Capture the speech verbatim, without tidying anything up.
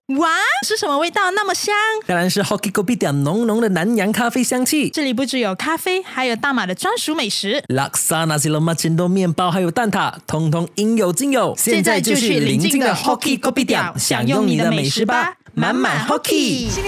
哇，是什么味道那么香？ 当然是 Hoki Kopitiam 浓浓的南洋咖啡香气。 这里不只有咖啡，还有大马的专属美食， Laksa Nasi Lemak Cendol 面包还有蛋挞，通通应有尽有。 现在就去邻近的 Hoki Kopitiam 享用你的美食吧，满满 Hoki。